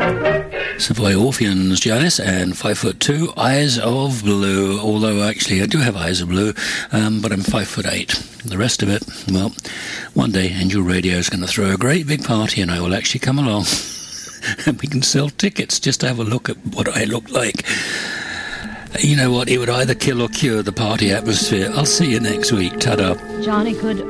Savoy Orpheans, Janice, and 5'2", Eyes of Blue. Although actually I do have eyes of blue, but I'm 5'8". The rest of it, well, one day Angel Radio is going to throw a great big party and I will actually come along and we can sell tickets just to have a look at what I look like. You know what, it would either kill or cure the party atmosphere. I'll see you next week. Ta-da. Johnny could